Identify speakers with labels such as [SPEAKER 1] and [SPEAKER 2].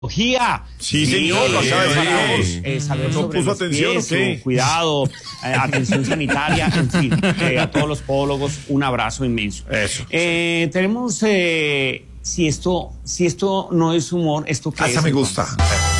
[SPEAKER 1] Sí, señor, lo sabe.
[SPEAKER 2] Saber
[SPEAKER 1] ¿No
[SPEAKER 2] sobre
[SPEAKER 1] puso
[SPEAKER 2] los
[SPEAKER 1] atención
[SPEAKER 2] pies,
[SPEAKER 1] o qué?
[SPEAKER 2] su cuidado, atención sanitaria, en fin, a todos los podólogos un abrazo inmenso.
[SPEAKER 1] Eso.
[SPEAKER 2] Tenemos, si esto no es humor, ¿esto qué es?
[SPEAKER 1] Esa me
[SPEAKER 2] entonces?
[SPEAKER 1] gusta.